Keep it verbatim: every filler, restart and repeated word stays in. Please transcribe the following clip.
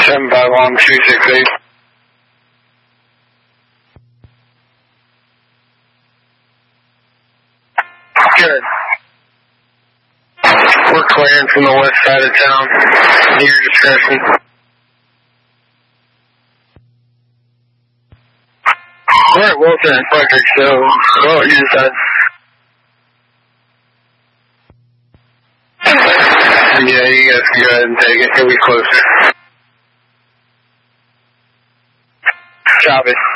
seven five one two six eight. Good. We're clearing from the west side of town. At your discretion. Alright, Wilson and Frederick, so well, you decide. Yeah, you guys can go ahead and take it. It'll be closer. Copy.